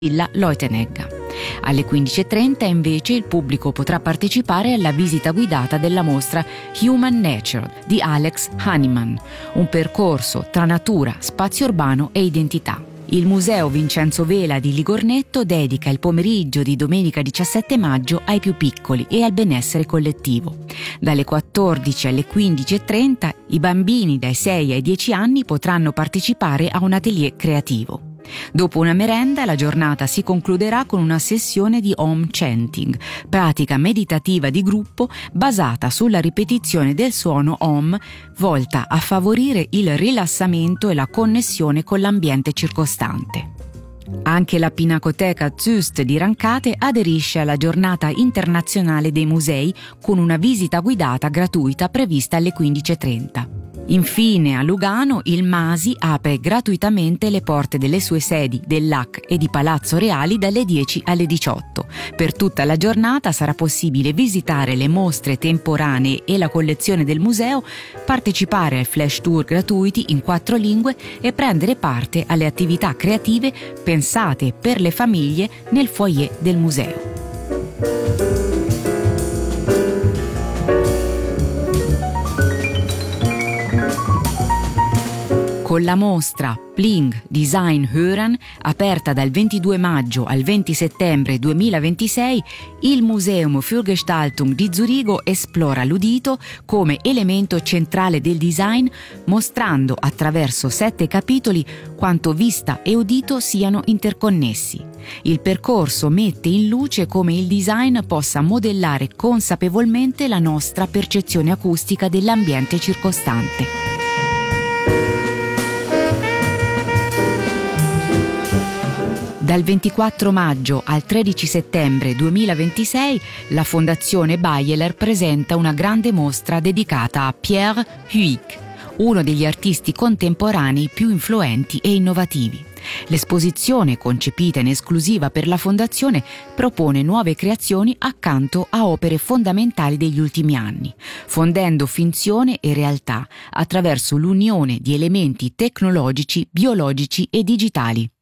Villa Leutenegga. Alle 15:30 invece il pubblico potrà partecipare alla visita guidata della mostra Human Nature di Alex Honeyman, un percorso tra natura, spazio urbano e identità. Il Museo Vincenzo Vela di Ligornetto dedica il pomeriggio di domenica 17 maggio ai più piccoli e al benessere collettivo. Dalle 14 alle 15:30 i bambini dai 6 ai 10 anni potranno partecipare a un atelier creativo. Dopo una merenda, la giornata si concluderà con una sessione di Om Chanting, pratica meditativa di gruppo basata sulla ripetizione del suono Om, volta a favorire il rilassamento e la connessione con l'ambiente circostante. Anche la Pinacoteca Züst di Rancate aderisce alla giornata internazionale dei musei con una visita guidata gratuita prevista alle 15:30. Infine, a Lugano, il Masi apre gratuitamente le porte delle sue sedi dell'AC e di Palazzo Reali dalle 10 alle 18. Per tutta la giornata sarà possibile visitare le mostre temporanee e la collezione del museo, partecipare ai flash tour gratuiti in 4 lingue e prendere parte alle attività creative pensate per le famiglie nel foyer del museo. Con la mostra Pling Design Hören, aperta dal 22 maggio al 20 settembre 2026, il Museum für Gestaltung di Zurigo esplora l'udito come elemento centrale del design, mostrando attraverso 7 capitoli quanto vista e udito siano interconnessi. Il percorso mette in luce come il design possa modellare consapevolmente la nostra percezione acustica dell'ambiente circostante. Dal 24 maggio al 13 settembre 2026 la Fondazione Beyeler presenta una grande mostra dedicata a Pierre Huyck, uno degli artisti contemporanei più influenti e innovativi. L'esposizione, concepita in esclusiva per la Fondazione, propone nuove creazioni accanto a opere fondamentali degli ultimi anni, fondendo finzione e realtà attraverso l'unione di elementi tecnologici, biologici e digitali.